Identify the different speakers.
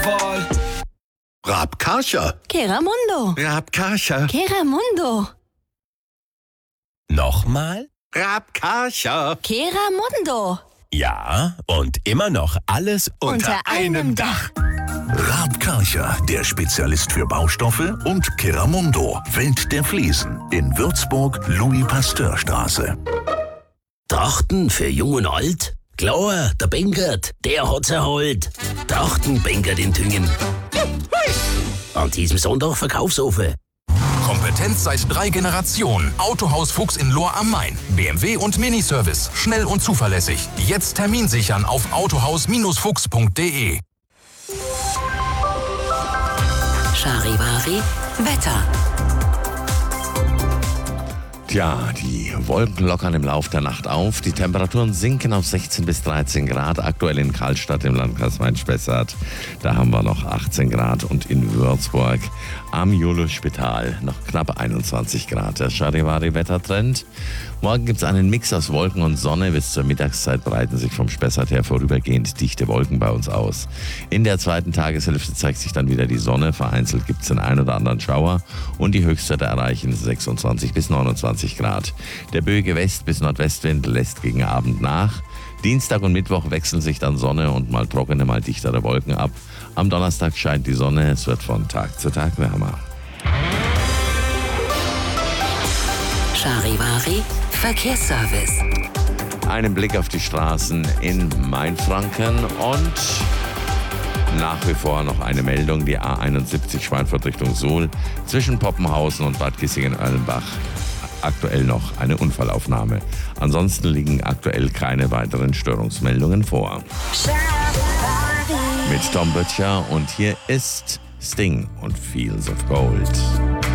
Speaker 1: Rabkascha.
Speaker 2: Keramundo.
Speaker 1: Rabkascha.
Speaker 2: Keramundo.
Speaker 3: Nochmal?
Speaker 1: Rabkascha.
Speaker 2: Keramundo.
Speaker 3: Ja, und immer noch alles
Speaker 2: Unter einem Dach.
Speaker 4: Rabkascha, der Spezialist für Baustoffe, und Keramundo, Welt der Fliesen, in Würzburg, Louis-Pasteur-Straße.
Speaker 5: Trachten für Jung und Alt? Klar, der Benkert, der hat's erholt. Trachten Benkert in Thüngen. An diesem Sonntag Verkaufsofen.
Speaker 6: Kompetenz seit 3 Generationen. Autohaus Fuchs in Lohr am Main. BMW und Miniservice. Schnell und zuverlässig. Jetzt Termin sichern auf autohaus-fuchs.de.
Speaker 2: Charivari Wetter.
Speaker 1: Tja, die Wolken lockern im Lauf der Nacht auf. Die Temperaturen sinken auf 16 bis 13 Grad. Aktuell in Karlstadt im Landkreis Main-Spessart. Da haben wir noch 18 Grad. Und in Würzburg am Julius-Spital noch knapp 21 Grad. Der Charivari-Wettertrend. Morgen gibt es einen Mix aus Wolken und Sonne. Bis zur Mittagszeit breiten sich vom Spessart her vorübergehend dichte Wolken bei uns aus. In der zweiten Tageshälfte zeigt sich dann wieder die Sonne. Vereinzelt gibt es den ein oder anderen Schauer. Und die Höchstwerte erreichen 26 bis 29 Grad. Der böige West- bis Nordwestwind lässt gegen Abend nach. Dienstag und Mittwoch wechseln sich dann Sonne und mal trockene, mal dichtere Wolken ab. Am Donnerstag scheint die Sonne. Es wird von Tag zu Tag wärmer.
Speaker 2: Charivari Verkehrsservice.
Speaker 1: Einen Blick auf die Straßen in Mainfranken und nach wie vor noch eine Meldung. Die A71 Schweinfurt Richtung Suhl zwischen Poppenhausen und Bad Kissingen-Erlenbach. Aktuell noch eine Unfallaufnahme. Ansonsten liegen aktuell keine weiteren Störungsmeldungen vor. Mit Tom Böttcher und hier ist Sting und Fields of Gold.